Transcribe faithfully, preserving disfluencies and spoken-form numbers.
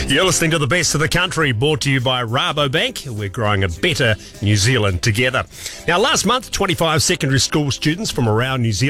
You're listening to the best of the country, brought to you by Rabobank. We're growing a better New Zealand together. Now, last month, twenty-five secondary school students from around New Zealand